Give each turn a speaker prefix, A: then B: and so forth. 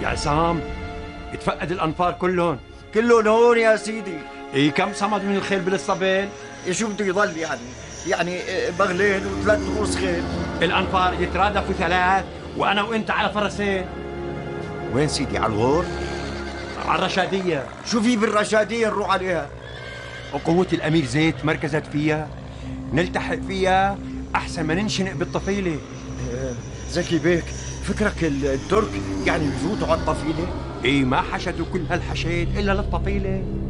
A: يا عصام، اتفقد الأنفار كلهم.
B: كلهم هون يا سيدي.
A: إيه، كم صمد من الخيل بالاسطبل؟
B: شو بده يضل يعني بغلين وثلاث رؤوس خيل.
A: الأنفار يترادفوا ثلاث وأنا وأنت على فرسين.
B: وين سيدي؟ على الغور؟
A: على الرشادية.
B: شو في بالرشادية نروح عليها؟
A: وقوة الأمير زيد مركزت فيها، نلتحق فيها أحسن ما ننشنق بالطفيلة.
B: زكي بيك، فكرك الترك يعني بفوتوا على الطفيلة؟
A: إيه، ما حشدوا كل هالحشد إلا للطفيلة.